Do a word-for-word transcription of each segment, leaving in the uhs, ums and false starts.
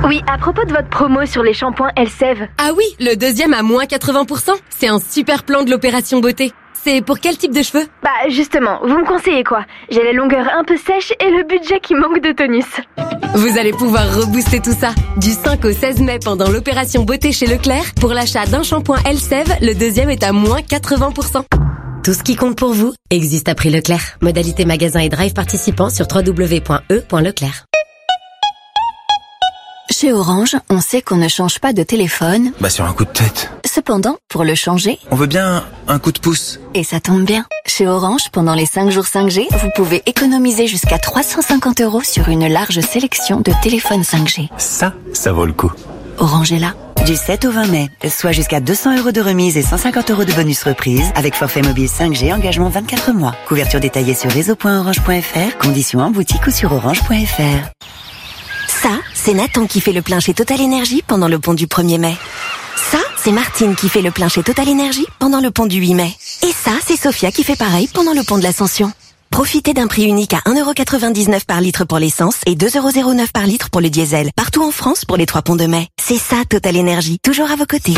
Oui, à propos de votre promo sur les shampoings Elseve. Ah oui, le deuxième à moins quatre-vingts pour cent. C'est un super plan de l'opération beauté. C'est pour quel type de cheveux? Bah justement, vous me conseillez quoi? J'ai les longueurs un peu sèches et le budget qui manque de tonus. Vous allez pouvoir rebooster tout ça. Du cinq au seize mai pendant l'opération beauté chez Leclerc, pour l'achat d'un shampoing Elseve, le deuxième est à moins quatre-vingts pour cent. Tout ce qui compte pour vous existe à prix Leclerc. Modalité magasin et drive participants sur w w w point e point leclerc. Chez Orange, on sait qu'on ne change pas de téléphone. Bah sur un coup de tête. Cependant, pour le changer, on veut bien un coup de pouce. Et ça tombe bien. Chez Orange, pendant les cinq jours cinq G, vous pouvez économiser jusqu'à trois cent cinquante euros sur une large sélection de téléphones cinq G. Ça, ça vaut le coup. Orange est là. Du sept au vingt mai, soit jusqu'à deux cents euros de remise et cent cinquante euros de bonus reprise avec forfait mobile cinq G, engagement vingt-quatre mois. Couverture détaillée sur réseau point orange point f r, conditions en boutique ou sur orange point f r. Ça, c'est Nathan qui fait le plein chez Total Énergie pendant le pont du premier mai. Ça, c'est Martine qui fait le plein chez Total Énergie pendant le pont du huit mai. Et ça, c'est Sophia qui fait pareil pendant le pont de l'Ascension. Profitez d'un prix unique à un euro quatre-vingt-dix-neuf par litre pour l'essence et deux euros zéro neuf par litre pour le diesel. Partout en France pour les trois ponts de mai. C'est ça, Total Énergie. Toujours à vos côtés.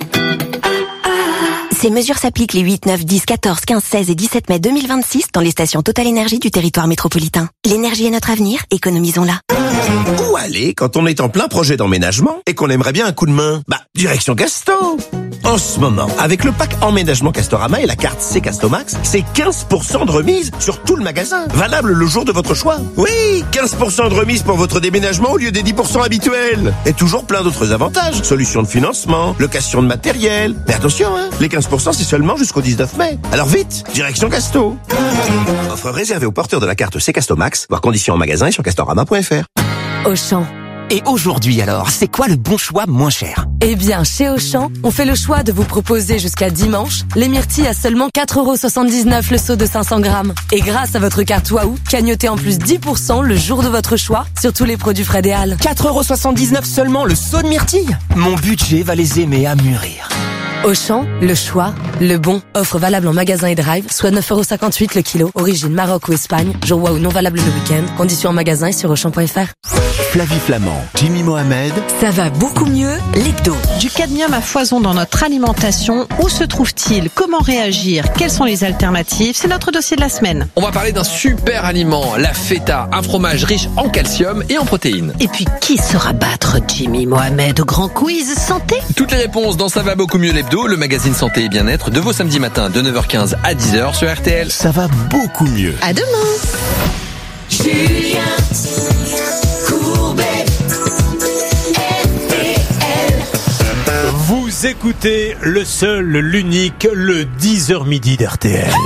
Ces mesures s'appliquent les huit, neuf, dix, quatorze, quinze, seize et dix-sept mai deux mille vingt-six dans les stations Total Énergie du territoire métropolitain. L'énergie est notre avenir, économisons-la. Où aller quand on est en plein projet d'emménagement et qu'on aimerait bien un coup de main? Bah, direction Casto. En ce moment, avec le pack emménagement Castorama et la carte C Castomax, c'est quinze pour cent de remise sur tout le magasin. Valable le jour de votre choix. Oui, quinze pour cent de remise pour votre déménagement au lieu des dix pour cent habituels. Et toujours plein d'autres avantages. Solutions de financement, location de matériel. Mais attention, hein, les quinze pour cent c'est seulement jusqu'au dix-neuf mai. Alors vite, direction Casto. Offre réservée aux porteurs de la carte C Castomax, voir conditions en magasin et sur castorama point f r. Auchan. Et aujourd'hui alors, c'est quoi le bon choix moins cher? Eh bien, chez Auchan, on fait le choix de vous proposer jusqu'à dimanche les myrtilles à seulement quatre euros soixante-dix-neuf le seau de cinq cents grammes. Et grâce à votre carte Waouh, cagnotez en plus dix pour cent le jour de votre choix sur tous les produits Fred et Al. quatre euros soixante-dix-neuf seulement le seau de myrtilles? Mon budget va les aimer à mûrir. Auchan, le choix, le bon. Offre valable en magasin et drive, soit neuf euros cinquante-huit le kilo. Origine Maroc ou Espagne. Jour Waouh non valable le week-end. Conditions en magasin et sur auchan point f r. Flavie Flamand, Jimmy Mohamed. Ça va beaucoup mieux, l'hebdo. Du cadmium à foison dans notre alimentation. Où se trouve-t-il? Comment réagir? Quelles sont les alternatives? C'est notre dossier de la semaine. On va parler d'un super aliment, la feta, un fromage riche en calcium et en protéines. Et puis, qui saura battre Jimmy Mohamed au grand quiz santé? Toutes les réponses dans Ça va beaucoup mieux l'hebdo, le magazine santé et bien-être de vos samedis matins de neuf heures quinze à dix heures sur R T L. Ça va beaucoup mieux. À demain. Julien Courbet, R T L. Vous écoutez le seul, l'unique, le dix heures midi d'R T L.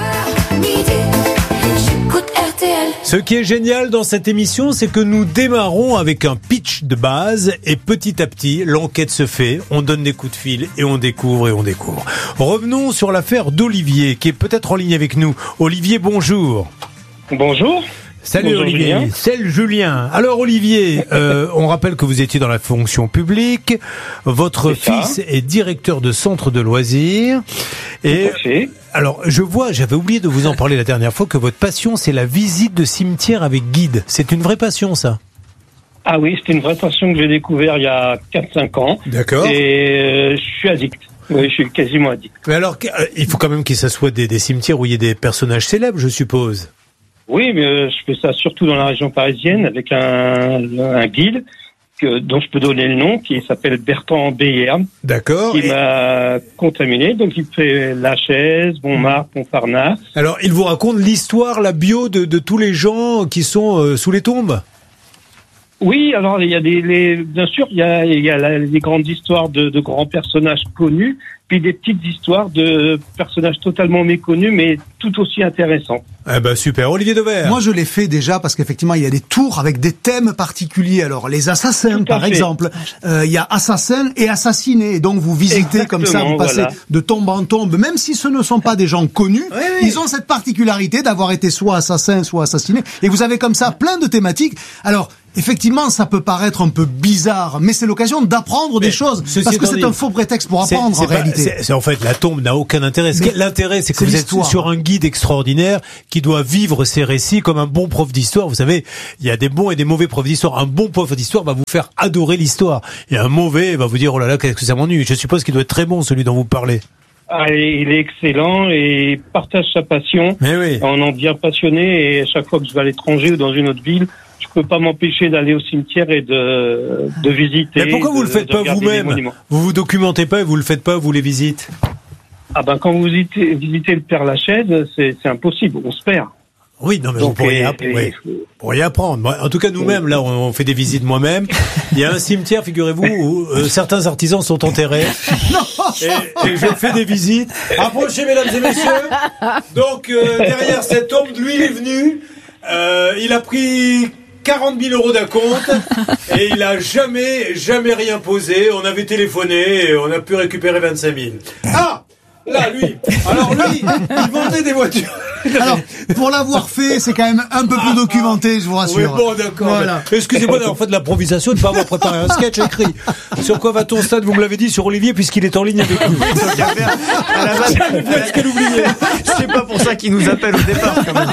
Ce qui est génial dans cette émission, c'est que nous démarrons avec un pitch de base et petit à petit, l'enquête se fait, on donne des coups de fil et on découvre et on découvre. Revenons sur l'affaire d'Olivier, qui est peut-être en ligne avec nous. Olivier, bonjour. Bonjour. Salut Bonjour, Olivier. Julien. Salut Julien. Alors Olivier, euh, on rappelle que vous étiez dans la fonction publique. Votre C'est fils ça. est directeur de centre de loisirs. Et Tout à fait. alors, je vois, j'avais oublié de vous en parler la dernière fois, que votre passion, c'est la visite de cimetières avec guide. C'est une vraie passion, ça? Ah oui, c'était une vraie passion que j'ai découvert il y a quatre cinq ans. D'accord. Et euh, je suis addict. Oui, je suis quasiment addict. Mais alors, euh, il faut quand même que ça soit des, des cimetières où il y ait des personnages célèbres, je suppose. Oui, mais euh, je fais ça surtout dans la région parisienne avec un, un guide que, dont je peux donner le nom, qui s'appelle Bertrand Beyerne. D'accord. Qui Et- m'a contaminé. Donc il fait La Chaise, Montmartre, Montparnasse. Alors, il vous raconte l'histoire, la bio de, de tous les gens qui sont euh, sous les tombes? Oui, alors il y a des, les, bien sûr, il y a, il y a la- les grandes histoires de, de grands personnages connus, puis des petites histoires de personnages totalement méconnus, mais tout aussi intéressants. Eh ben super, Olivier Devers. Moi, je l'ai fait déjà parce qu'effectivement, il y a des tours avec des thèmes particuliers. Alors, les assassins, Tout à par fait. exemple, euh, il y a assassin et assassiné. Et donc, vous visitez comme ça, vous Exactement, passez voilà. de tombe en tombe, même si ce ne sont pas des gens connus. Oui, oui. Ils ont cette particularité d'avoir été soit assassins, soit assassinés. Et vous avez comme ça plein de thématiques. Alors, effectivement, ça peut paraître un peu bizarre, mais c'est l'occasion d'apprendre mais des choses. Parce que c'est dit, un faux prétexte pour apprendre, c'est, c'est en pas, réalité. C'est, c'est, en fait, la tombe n'a aucun intérêt. Mais l'intérêt, c'est que c'est vous l'histoire. êtes sur un guide extraordinaire qui doit vivre ses récits comme un bon prof d'histoire. Vous savez, il y a des bons et des mauvais profs d'histoire. Un bon prof d'histoire va vous faire adorer l'histoire. Et un mauvais va vous dire, oh là là, qu'est-ce que ça m'ennuie. Je suppose qu'il doit être très bon, celui dont vous parlez. Ah, il est excellent et partage sa passion. Mais oui. On en devient passionné et à chaque fois que je vais à l'étranger ou dans une autre ville, je peux pas m'empêcher d'aller au cimetière et de, de visiter. Mais pourquoi de, vous le faites pas vous-même? Vous vous documentez pas et vous le faites pas, vous les visitez? Ah ben quand vous visitez, visitez le Père Lachaise, c'est, c'est impossible, on se perd. Oui, non, mais Donc, vous pourriez, et, app- et, oui, vous pourriez apprendre. En tout cas, nous-mêmes, là, on fait des visites moi-même. Il y a un cimetière, figurez-vous, où euh, certains artisans sont enterrés. et, et je fais des visites. Approchez, mesdames et messieurs. Donc, euh, derrière cette tombe, lui, il est venu. Euh, il a pris quarante mille euros d'acompte et il a jamais, jamais rien posé. On avait téléphoné et on a pu récupérer vingt-cinq mille. Ah! Là, lui. Alors, lui, il vendait des voitures. Alors, pour l'avoir fait, c'est quand même un peu plus documenté, je vous rassure. Oui, bon, d'accord. Voilà. Excusez-moi d'avoir fait de l'improvisation, de ne pas avoir préparé un sketch écrit. Sur quoi va-t-on, Stade? Vous me l'avez dit, sur Olivier, puisqu'il est en ligne avec nous. À la base, c'est pas pour ça qu'il nous appelle au départ, quand même.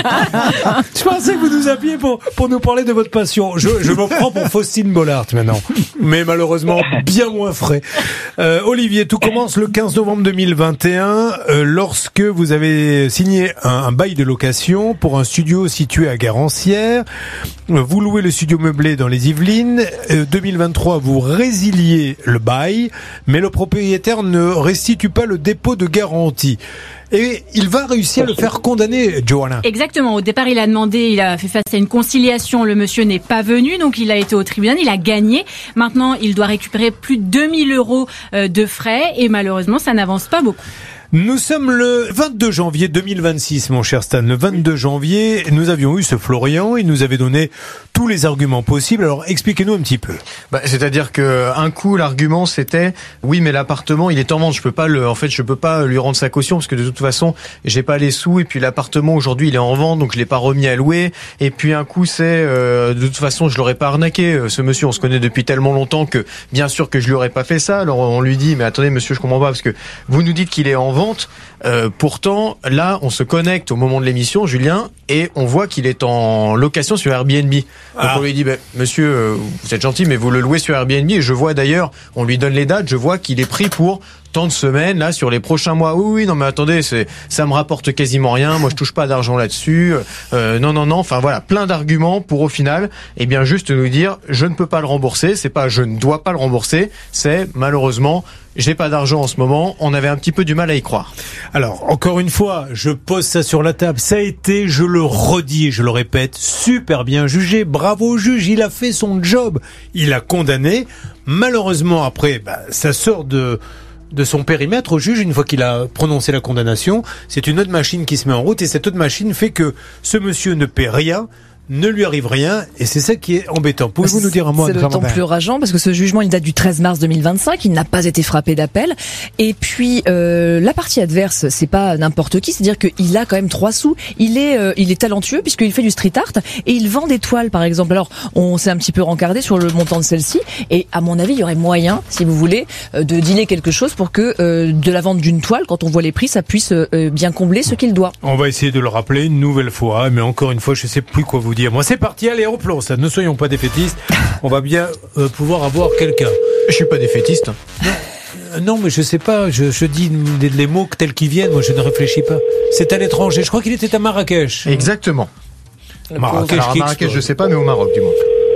Je pensais que vous nous appeliez pour, pour nous parler de votre passion. Je, je me prends pour Faustine Bollard maintenant. Mais malheureusement, bien moins frais. Euh, Olivier, tout commence le quinze novembre deux mille vingt et un, euh, lorsque vous avez signé un, un bail de location pour un studio situé à Garancières. Vous louez le studio meublé dans les Yvelines. Euh, deux mille vingt-trois, vous résiliez le bail, mais le propriétaire ne restitue pas le dépôt de garantie. Et il va réussir à le faire condamner, Johanna. Exactement. Au départ, il a demandé, il a fait face à une conciliation. Le monsieur n'est pas venu, donc il a été au tribunal, il a gagné. Maintenant, il doit récupérer plus de deux mille euros de frais et malheureusement, ça n'avance pas beaucoup. Nous sommes le vingt-deux janvier deux mille vingt-six, mon cher Stan. Le vingt-deux janvier, nous avions eu ce Florian. Il nous avait donné tous les arguments possibles. Alors, expliquez-nous un petit peu. Bah, c'est-à-dire que un coup, l'argument c'était oui, mais l'appartement, il est en vente. Je peux pas le, en fait, je peux pas lui rendre sa caution parce que de toute façon, j'ai pas les sous. Et puis l'appartement aujourd'hui, il est en vente, donc je l'ai pas remis à louer. Et puis un coup, c'est euh, de toute façon, je l'aurais pas arnaqué. Ce monsieur, on se connaît depuis tellement longtemps que bien sûr que je lui aurais pas fait ça. Alors on lui dit, mais attendez, monsieur, je comprends pas parce que vous nous dites qu'il est en vente. Euh, pourtant, là, on se connecte au moment de l'émission, Julien, et on voit qu'il est en location sur Airbnb. Donc ah. on lui dit, bah, monsieur, euh, vous êtes gentil, mais vous le louez sur Airbnb. Et je vois d'ailleurs, on lui donne les dates, je vois qu'il est pris pour tant de semaines là sur les prochains mois. Oui, oui, non, mais attendez, c'est ça me rapporte quasiment rien. Moi, je touche pas d'argent là-dessus. Euh, non, non, non. Enfin voilà, plein d'arguments pour au final, eh bien, juste nous dire, je ne peux pas le rembourser. C'est pas, je ne dois pas le rembourser. C'est malheureusement. J'ai pas d'argent en ce moment, on avait un petit peu du mal à y croire. Alors, encore une fois, je pose ça sur la table. Ça a été, je le redis et je le répète, super bien jugé. Bravo au juge, il a fait son job. Il a condamné. Malheureusement, après, bah, ça sort de... de son périmètre au juge, une fois qu'il a prononcé la condamnation. C'est une autre machine qui se met en route et cette autre machine fait que ce monsieur ne paie rien, ne lui arrive rien, et c'est ça qui est embêtant. Pouvez-vous nous dire un mot? C'est d'autant plus rageant parce que ce jugement, il date du treize mars deux mille vingt-cinq, il n'a pas été frappé d'appel. Et puis euh, la partie adverse, c'est pas n'importe qui, c'est-à-dire qu'il a quand même trois sous. Il est, euh, il est talentueux puisqu'il fait du street art et il vend des toiles, par exemple. Alors, on s'est un petit peu rencardé sur le montant de celle-ci, et à mon avis, il y aurait moyen, si vous voulez, euh, de dealer quelque chose pour que euh, de la vente d'une toile, quand on voit les prix, ça puisse euh, bien combler ce qu'il doit. On va essayer de le rappeler une nouvelle fois, mais encore une fois, je sais plus quoi vous dire. Moi, c'est parti, allez, on plonge ça. Ne soyons pas défaitistes. On va bien euh, pouvoir avoir quelqu'un. Je suis pas défaitiste. Non, euh, non mais je sais pas. Je, je dis les, les mots tels qu'ils viennent. Moi, je ne réfléchis pas. C'est à l'étranger. Je crois qu'il était à Marrakech. Exactement. Marrakech, Alors, à Marrakech, je sais pas, mais au Maroc, du moins.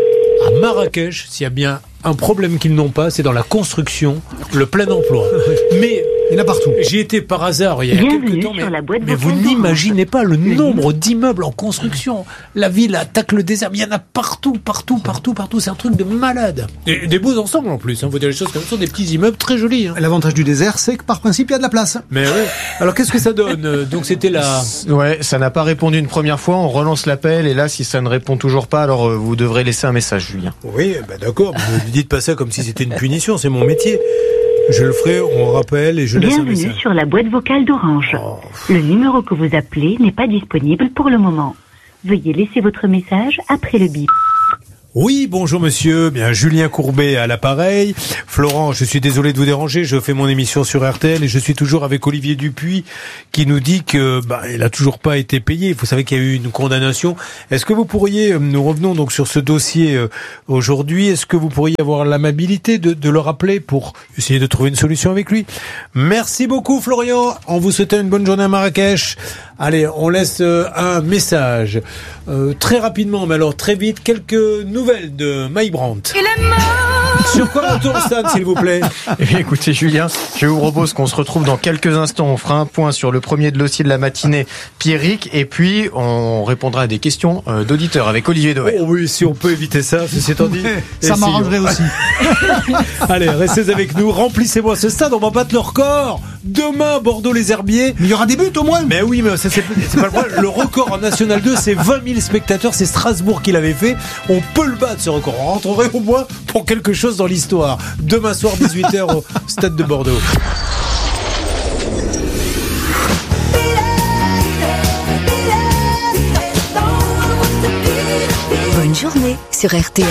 À Marrakech, s'il y a bien un problème qu'ils n'ont pas, c'est dans la construction, le plein emploi. Mais il y en a partout. J'y étais par hasard il y a quelques temps, mais, mais vous n'imaginez pas le nombre d'immeubles en construction. La ville attaque le désert, mais il y en a partout, partout, partout, partout. C'est un truc de malade. Et des beaux ensembles en plus. Il hein. faut dire les choses comme ça, des petits immeubles très jolis. Hein. L'avantage du désert, c'est que par principe, il y a de la place. Mais oui. Alors qu'est-ce que ça donne? Donc c'était la... Ouais, ça n'a pas répondu une première fois. On relance l'appel et là, si ça ne répond toujours pas, alors euh, vous devrez laisser un message, Julien. Oui, bah d'accord. Ne dites pas ça comme si c'était une punition. C'est mon métier. Je le ferai, on rappelle et je laisse un message. Bienvenue sur la boîte vocale d'Orange. Oh. Le numéro que vous appelez n'est pas disponible pour le moment. Veuillez laisser votre message après le bip. Oui, bonjour monsieur, bien Julien Courbet à l'appareil. Florent, je suis désolé de vous déranger, je fais mon émission sur R T L et je suis toujours avec Olivier Dupuis qui nous dit que bah, il a toujours pas été payé. Vous savez qu'il y a eu une condamnation. Est-ce que vous pourriez, nous revenons donc sur ce dossier euh, aujourd'hui, est-ce que vous pourriez avoir l'amabilité de, de le rappeler pour essayer de trouver une solution avec lui? Merci beaucoup Florian, on vous souhaite une bonne journée à Marrakech. Allez, on laisse euh, un message. Euh, très rapidement, mais alors très vite, quelques nouvelles de Mike Brandt. Il est mort. Sur quoi on tourne, Stan, s'il vous plaît? Eh bien, écoutez, Julien, je vous propose qu'on se retrouve dans quelques instants. On fera un point sur le premier dossier de la matinée, Pierrick, et puis on répondra à des questions euh, d'auditeurs avec Olivier Doer. Oh oui, si on peut éviter ça, ceci étant dit. Ça m'arrangerait aussi. Allez, restez avec nous, remplissez-moi ce stade, on va battre le record. Demain, Bordeaux-les Herbiers. Mais il y aura des buts au moins. Mais oui, mais ça, c'est, c'est pas le problème. Le record en National deux, c'est vingt mille spectateurs. C'est Strasbourg qui l'avait fait. On peut le battre, ce record. On rentrerait au moins pour quelque chose dans l'histoire. Demain soir, dix-huit heures, au stade de Bordeaux. Bonne journée sur R T L.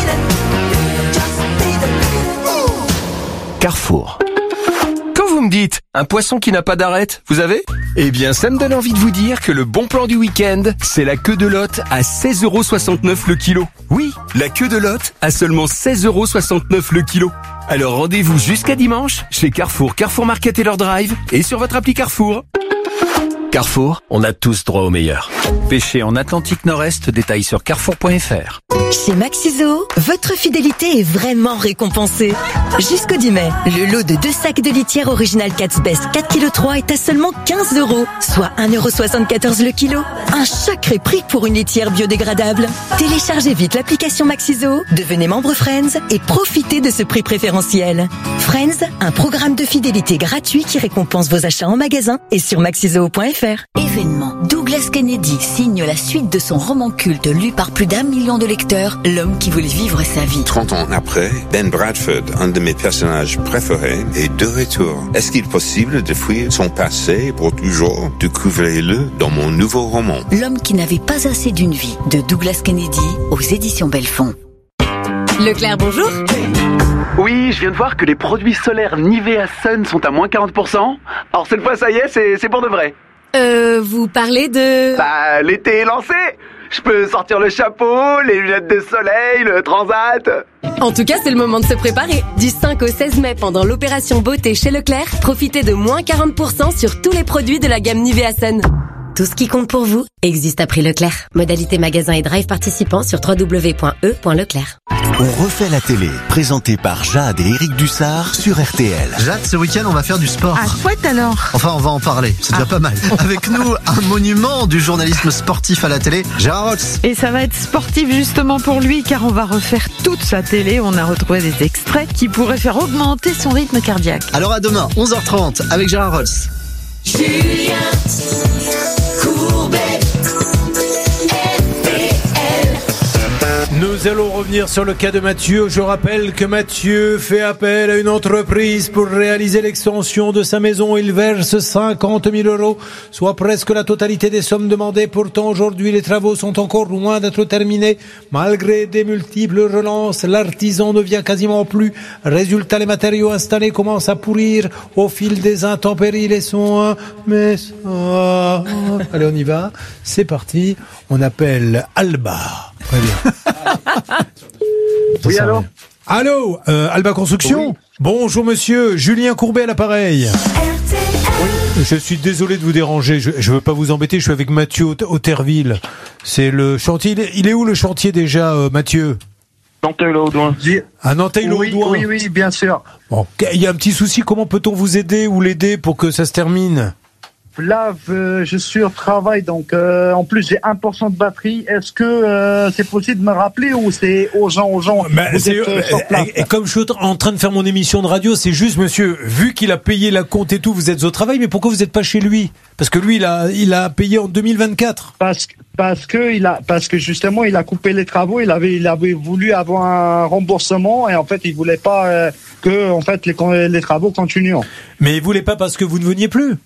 Carrefour. Vous me dites, un poisson qui n'a pas d'arête, vous avez? Eh bien, ça me donne envie de vous dire que le bon plan du week-end, c'est la queue de lotte à seize euros soixante-neuf le kilo. Oui, la queue de lotte à seulement seize euros soixante-neuf le kilo. Alors rendez-vous jusqu'à dimanche chez Carrefour, Carrefour Market et leur drive et sur votre appli Carrefour. Carrefour, on a tous droit au meilleur. Pêcher en Atlantique Nord-Est, détail sur carrefour point f r. Chez Maxiso, votre fidélité est vraiment récompensée. Jusqu'au dix mai, le lot de deux sacs de litière original Cat's Best quatre virgule trois kilos est à seulement quinze euros, soit un euro soixante-quatorze le kilo. Un sacré prix pour une litière biodégradable. Téléchargez vite l'application Maxiso, devenez membre Friends et profitez de ce prix préférentiel. Friends, un programme de fidélité gratuit qui récompense vos achats en magasin et sur maxiso point f r. Événement. Douglas Kennedy signe la suite de son roman culte lu par plus d'un million de lecteurs, L'homme qui voulait vivre sa vie. trente ans après, Ben Bradford, un de mes personnages préférés, est de retour. Est-ce qu'il est possible de fuir son passé pour toujours? Découvrez-le dans mon nouveau roman. L'homme qui n'avait pas assez d'une vie, de Douglas Kennedy, aux éditions Belfond. Leclerc, bonjour. Oui, je viens de voir que les produits solaires Nivea Sun sont à moins quarante pour cent. Alors cette fois, ça y est, c'est, c'est pour de vrai. Euh, vous parlez de... Bah, l'été est lancé. Je peux sortir le chapeau, les lunettes de soleil, le transat. En tout cas, c'est le moment de se préparer. Du cinq au seize mai, pendant l'opération beauté chez Leclerc, profitez de moins quarante pour cent sur tous les produits de la gamme Nivea Sun. Tout ce qui compte pour vous existe à prix Leclerc. Modalité magasin et drive participants sur w w w point e point leclerc. On refait la télé, présenté par Jade et Eric Dussard sur R T L. Jade, ce week-end, on va faire du sport. Ah, chouette alors. Enfin, on va en parler, c'est déjà ah. pas mal. Avec nous, un monument du journalisme sportif à la télé, Gérard Rolls. Et ça va être sportif justement pour lui, car on va refaire toute sa télé. On a retrouvé des extraits qui pourraient faire augmenter son rythme cardiaque. Alors à demain, onze heures trente, avec Gérard Rolls. Julien Courbet. Nous allons revenir sur le cas de Mathieu. Je rappelle que Mathieu fait appel à une entreprise pour réaliser l'extension de sa maison. Il verse cinquante mille euros, soit presque la totalité des sommes demandées. Pourtant, aujourd'hui, les travaux sont encore loin d'être terminés. Malgré des multiples relances, l'artisan ne vient quasiment plus. Résultat, les matériaux installés commencent à pourrir au fil des intempéries. Laissons un message. Allez, on y va. C'est parti. On appelle Alba. Très bien. Oui, allô Allô, euh, Alba Construction. Oui. Bonjour monsieur, Julien Courbet à l'appareil. Oui. Je suis désolé de vous déranger, je ne veux pas vous embêter, je suis avec Mathieu au Terville. C'est le chantier, il est, il est où le chantier déjà, euh, Mathieu? Nanteuil-le-Haudouin. À Nanteuil-le-Haudouin. Oui, oui, oui, bien sûr. Bon, il y a un petit souci, comment peut-on vous aider ou l'aider pour que ça se termine? Là, je suis au travail, donc euh, en plus j'ai un pour cent de batterie. Est-ce que euh, c'est possible de me rappeler ou c'est aux gens, aux gens ben, c'est, êtes, euh, et, et comme je suis en train de faire mon émission de radio, c'est juste, monsieur, vu qu'il a payé la compte et tout, vous êtes au travail, mais pourquoi vous n'êtes pas chez lui? Parce que lui, il a, il a payé en deux mille vingt-quatre. Parce, parce que il a, parce que justement, il a coupé les travaux. Il avait, il avait voulu avoir un remboursement et en fait, il voulait pas euh, que, en fait, les, les travaux continuent. Mais il voulait pas parce que vous ne veniez plus.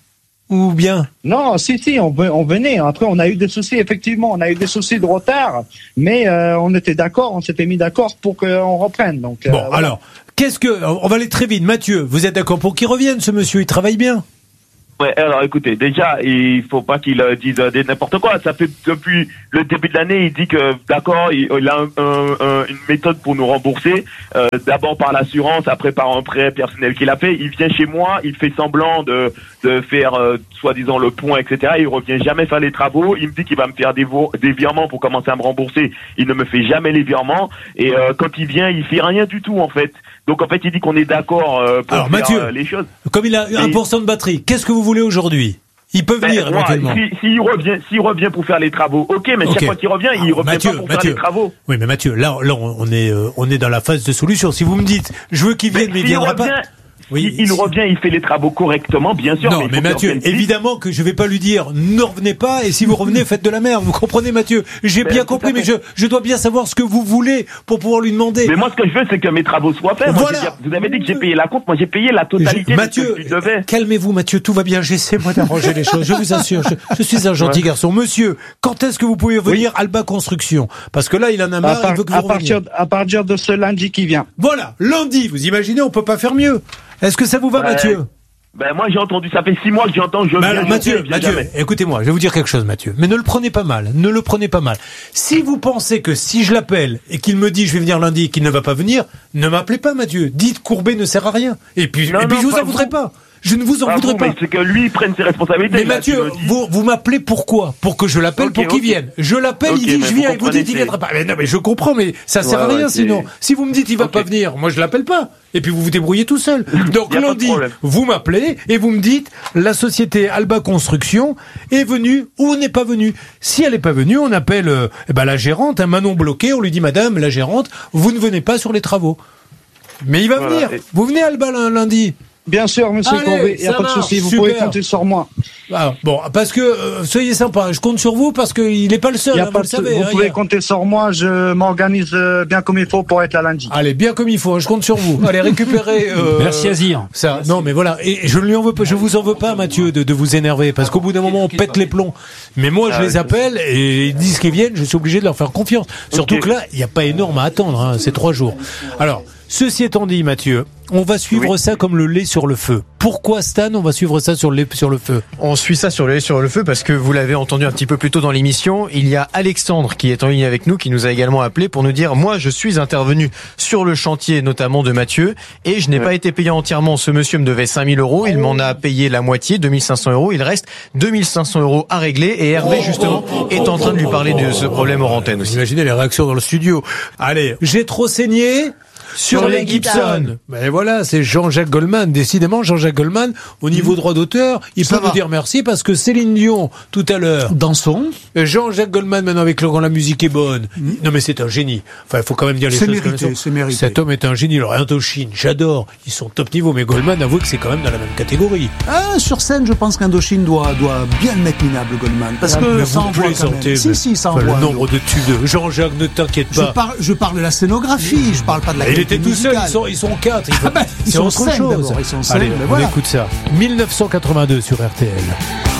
Ou bien? Non, si, si, on, on venait. Après, on a eu des soucis, effectivement, on a eu des soucis de retard, mais euh, on était d'accord, on s'était mis d'accord pour qu'on reprenne. Donc, euh, bon, voilà. alors, qu'est-ce que... On va aller très vite. Mathieu, vous êtes d'accord pour qu'il revienne, ce monsieur? Il travaille bien? Ouais, alors écoutez, déjà, il faut pas qu'il euh, dise euh, n'importe quoi. Ça fait depuis le début de l'année, il dit que d'accord, il, il a un, un, un, une méthode pour nous rembourser. Euh, d'abord par l'assurance, après par un prêt personnel qu'il a fait. Il vient chez moi, il fait semblant de de faire euh, soi-disant le point, et cetera. Il revient jamais faire les travaux. Il me dit qu'il va me faire des, vo- des virements pour commencer à me rembourser. Il ne me fait jamais les virements. Et euh, quand il vient, il fait rien du tout en fait. Donc en fait, il dit qu'on est d'accord euh, pour Alors, faire Mathieu, euh, les choses. Comme il a un pour cent de batterie, qu'est-ce que vous voulez aujourd'hui? Il peut venir, ben, moi, éventuellement. si, s'il revient, s'il revient pour faire les travaux, ok, mais Okay. chaque fois qu'il revient, il Alors, revient Mathieu, pas pour Mathieu. faire les travaux. Oui, mais Mathieu, là, là, on est, euh, on est dans la phase de solution. Si vous me dites, je veux qu'il vienne, mais, mais il s'il viendra revient, pas. Oui, il, il revient, il fait les travaux correctement, bien sûr. Non, mais, il mais faut Mathieu, qu'il revienne évidemment que je vais pas lui dire ne revenez pas et si vous revenez faites de la merde. Vous comprenez, Mathieu? J'ai Ben, bien tout compris, à mais fait. je, je dois bien savoir ce que vous voulez pour pouvoir lui demander. Mais moi, ce que je veux, c'est que mes travaux soient faits. Moi, Voilà. je veux dire, vous avez dit que j'ai payé la compte. Moi, j'ai payé la totalité Je- de Mathieu, ce que je lui devais. calmez-vous, Mathieu, tout va bien. J'essaie, moi, d'arranger les choses. Je vous assure, je, je suis un gentil Ouais. garçon. Monsieur, quand est-ce que vous pouvez venir Alba Construction? Parce que là, il en a à, marre, par- il veut que vous à reveniez. partir, à partir de ce lundi qui vient. Voilà, lundi, vous imaginez, on peut pas faire mieux. Est-ce que ça vous va, Ouais. Mathieu? Ben, moi, j'ai entendu, ça fait six mois que j'entends, je Bah viens, alors, je Mathieu, viens, il vient Mathieu, jamais. écoutez-moi, je vais vous dire quelque chose, Mathieu. Mais ne le prenez pas mal, ne le prenez pas mal. Si vous pensez que si je l'appelle et qu'il me dit je vais venir lundi et qu'il ne va pas venir, ne m'appelez pas, Mathieu. Dites Courbet ne sert à rien. Et puis, Non, et puis non, je vous pas en voudrais vous. pas. Je ne vous en Pas voudrais vous, pas. mais c'est que lui, il prenne ses responsabilités. Mais là, Mathieu, tu me dis. vous, vous m'appelez pourquoi? Pour que je l'appelle, Ok, pour qu'il ok. vienne. Je l'appelle, Ok, il dit mais je vous viens, et vous comprenez, dites il c'est- viendra pas. Mais non, mais je comprends, mais ça sert à Ouais, rien ouais, c'est- sinon. Si vous me dites il va Ok. pas venir, moi je l'appelle pas. Et puis vous vous débrouillez tout seul. Donc Y a pas de lundi, problème. vous m'appelez et vous me dites la société Alba Construction est venue ou n'est pas venue. Si elle n'est pas venue, on appelle euh, eh ben, la gérante, un Manon bloqué, on lui dit madame, la gérante, vous ne venez pas sur les travaux. Mais il va Voilà. venir. Vous venez Alba l- lundi. Bien sûr, monsieur Allez, Courbet, il n'y a ça pas de marche, souci, vous super. pouvez compter sur moi. Ah, bon, parce que euh, soyez sympa, je compte sur vous parce qu'il n'est pas le seul, Y a hein, vous pas le de- savez. vous hein, pouvez y a- compter sur moi, je m'organise euh, bien comme il faut pour être là lundi. Allez, bien comme il faut, hein, je compte sur vous. Allez, récupérez. euh, Merci, Azir. Ça, non, mais voilà. Et je ne lui en veux pas, je vous en veux pas, Mathieu, de, de vous énerver, parce qu'au bout d'un moment, on pète les plombs. Mais moi, je Ah, les ok. appelle et ils disent qu'ils viennent. Je suis obligé de leur faire confiance. Surtout Ok. que là, il n'y a pas énorme à attendre. Hein, c'est trois jours. Alors, ceci étant dit, Mathieu, on va suivre Oui. ça comme le lait sur le feu. Pourquoi, Stan, on va suivre ça sur le lait sur le feu? On suit ça sur le sur le feu parce que vous l'avez entendu un petit peu plus tôt dans l'émission. Il y a Alexandre qui est en ligne avec nous, qui nous a également appelé pour nous dire moi je suis intervenu sur le chantier notamment de Mathieu et je n'ai Ouais. pas été payé entièrement. Ce monsieur me devait cinq mille euros, il m'en a payé la moitié, deux mille cinq cents euros. Il reste deux mille cinq cents euros à régler et Hervé justement est en train de lui parler de ce problème hors antenne Vous aussi. imaginez les réactions dans le studio. Allez, j'ai trop saigné sur, Sur les les Gibson. guitares. Ben voilà, c'est Jean-Jacques Goldman. Décidément, Jean-Jacques Goldman, au niveau droit d'auteur, il Ça peut va. nous dire merci parce que Céline Dion, tout à l'heure, Dansons. et Jean-Jacques Goldman, maintenant avec le quand la musique est bonne. Non mais c'est un génie. Enfin, il faut quand même dire les C'est choses comme mérité, elles sont. c'est mérité. Cet homme est un génie. Alors, Indochine, j'adore. Ils sont top niveau, mais Goldman, avouez que c'est quand même dans la même catégorie. Ah, sur scène, je pense qu'Indochine doit, doit bien le mettre minable, Goldman. Parce que Mais ça vous envoie quand plaisantez, même. Si, mais- si, ça enfin, envoie. le nombre de tubes de Jean-Jacques, ne t'inquiète Je pas. parle, je parle de la scénographie, je parle pas de la Il qualité était tout seul, musicale. ils sont, ils sont quatre. Il faut- Ah ben, ils c'est sont autre cinq chose. d'abord, ils sont cinq, Allez, mais on voilà. écoute ça. mille neuf cent quatre-vingt-deux sur R T L.